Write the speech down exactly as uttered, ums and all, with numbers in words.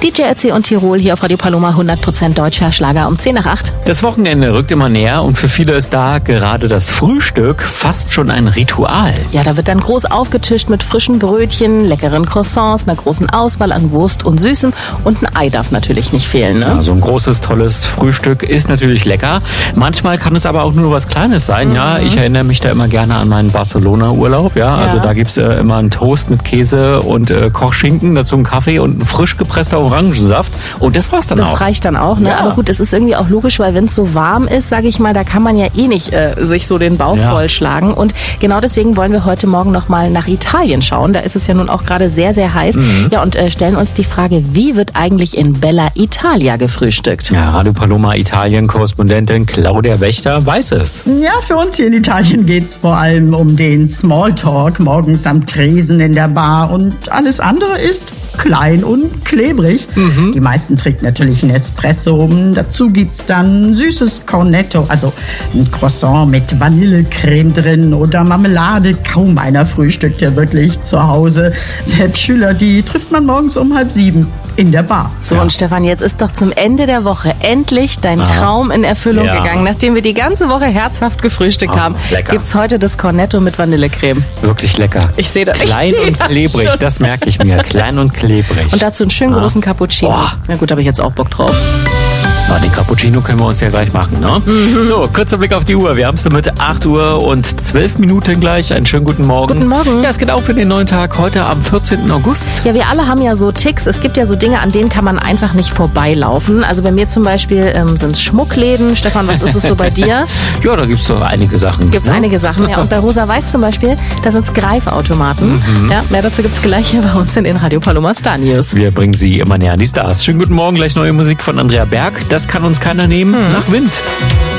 D J Ötzi und Tirol hier auf Radio Paloma, hundert Prozent deutscher Schlager um zehn nach acht. Das Wochenende rückt immer näher und für viele ist da gerade das Frühstück fast schon ein Ritual. Ja, da wird dann groß aufgetischt mit frischen Brötchen, leckeren Croissants, einer großen Auswahl an Wurst und Süßem und ein Ei darf natürlich nicht fehlen. Ne? Ja, so ein großes, tolles Frühstück ist natürlich lecker. Manchmal kann es aber auch nur was Kleines sein. Mhm. Ja, ich erinnere mich da immer gerne an meinen Barcelona-Urlaub. Ja, also ja. Da gibt's äh, immer einen Toast mit Käse und äh, Kochschinken, dazu einen Kaffee und ein frisch gepresster Orangensaft. Und das war's dann das auch. Das reicht dann auch, ne? Ja. Aber gut, es ist irgendwie auch logisch, weil wenn es so warm ist, sage ich mal, da kann man ja eh nicht äh, sich so den Bauch ja. vollschlagen. Und genau deswegen wollen wir heute Morgen nochmal nach Italien schauen. Da ist es ja nun auch gerade sehr, sehr heiß. Mhm. Ja, und äh, stellen uns die Frage, wie wird eigentlich in Bella Italia gefrühstückt? Ja, Radio Paloma Italien-Korrespondentin Claudia Wächter weiß es. Ja, für uns hier in Italien geht's vor allem um den Smalltalk morgens am Tresen in der Bar und alles andere ist klein und klebrig. Mhm. Die meisten trinken natürlich einen Espresso. Dazu gibt's dann süßes Cornetto, also ein Croissant mit Vanillecreme drin oder Marmelade. Kaum einer frühstückt ja wirklich zu Hause. Selbst Schüler, die trifft man morgens um halb sieben in der Bar. So, ja. Und Stefan, jetzt ist doch zum Ende der Woche endlich dein Aha. Traum in Erfüllung ja. gegangen. Nachdem wir die ganze Woche herzhaft gefrühstückt oh, haben, lecker. Gibt's heute das Cornetto mit Vanillecreme. Wirklich lecker. Ich sehe das. Klein und klebrig, das, das merke ich mir. Klein und klebrig. Und dazu einen schönen großen ah. Cappuccino. Oh. Na gut, habe ich jetzt auch Bock drauf. Ja, den Cappuccino können wir uns ja gleich machen, ne? Mhm. So, kurzer Blick auf die Uhr. Wir haben es damit acht Uhr und zwölf Minuten gleich. Einen schönen guten Morgen. Guten Morgen. Ja, es geht auch für den neuen Tag heute am vierzehnten August. Ja, wir alle haben ja so Ticks. Es gibt ja so Dinge, an denen kann man einfach nicht vorbeilaufen. Also bei mir zum Beispiel ähm, sind es Schmuckläden. Stefan, was ist es so bei dir? Ja, da gibt es doch einige Sachen. Gibt es ne? einige Sachen, ja. Und bei Rosa Weiß zum Beispiel, da sind es Greifautomaten. Mhm. Ja, mehr dazu gibt es gleich hier bei uns in den Radio Paloma Star News. Wir bringen Sie immer näher an die Stars. Schönen guten Morgen, gleich neue Musik von Andrea Berg. Das kann uns keiner nehmen. Hm. Nach Wind.